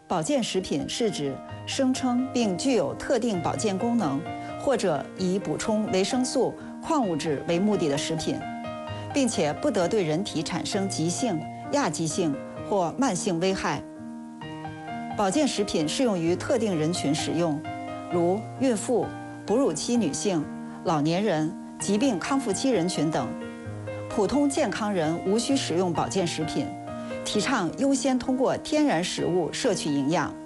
保健食品是指声称并具有特定保健功能，或者以补充维生素、矿物质为目的的食品，并且不得对人体产生急性、亚急性或慢性危害。保健食品适用于特定人群使用，如孕妇、哺乳期女性、老年人、疾病康复期人群等。普通健康人无需使用保健食品，提倡优先通过天然食物摄取营养。